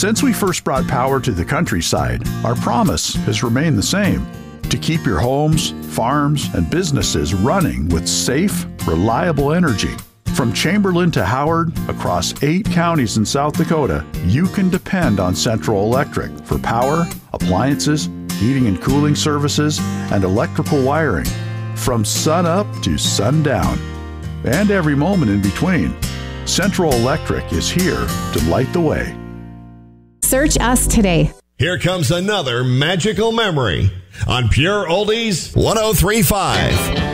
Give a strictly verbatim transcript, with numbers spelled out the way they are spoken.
Since we first brought power to the countryside, our promise has remained the same: to keep your homes, farms, and businesses running with safe, reliable energy. From Chamberlain to Howard, across eight counties in South Dakota, you can depend on Central Electric for power, appliances, heating and cooling services, and electrical wiring. From sun up to sundown, and every moment in between, Central Electric is here to light the way. Search us today. Here comes another magical memory on Pure Oldies one oh three point five.